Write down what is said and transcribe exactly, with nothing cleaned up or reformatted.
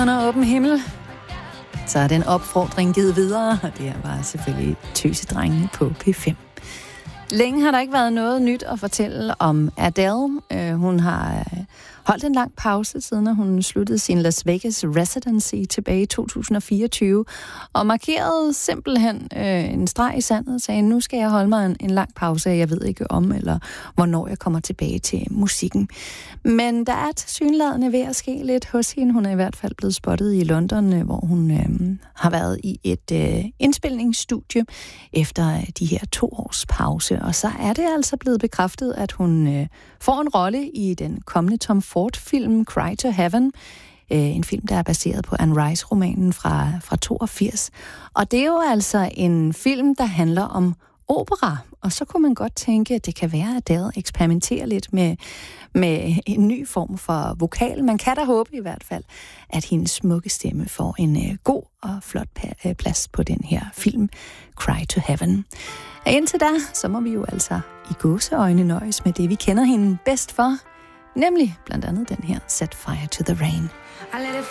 Under åben himmel, så er den opfordring givet videre, og det var selvfølgelig Tøsedrengene på P fem. Længe har der ikke været noget nyt at fortælle om Adele. Øh, hun har øh, holdt en lang pause, siden hun sluttede sin Las Vegas residency tilbage i to tusind og fireogtyve, og markerede simpelthen øh, en streg i sandet og sagde, nu skal jeg holde mig en, en lang pause, jeg ved ikke om, eller hvornår jeg kommer tilbage til musikken. Men der er tilsyneladende ved at ske lidt hos hende. Hun er i hvert fald blevet spottet i London, hvor hun øh, har været i et øh, indspilningsstudie efter de her to års pause. Og så er det altså blevet bekræftet, at hun øh, får en rolle i den kommende Tom Ford-film Cry to Heaven. Øh, en film, der er baseret på Anne Rice-romanen fra, fra toogfirs. Og det er jo altså en film, der handler om opera. Og så kunne man godt tænke, at det kan være, at Adele eksperimenterer lidt med, med en ny form for vokal. Man kan da håbe i hvert fald, at hendes smukke stemme får en øh, god og flot pa- plads på den her film, Cry to Heaven. Og indtil da, så må vi jo altså i gåseøjne nøjes med det, vi kender hende bedst for, nemlig blandt andet den her Set Fire to the Rain. I let it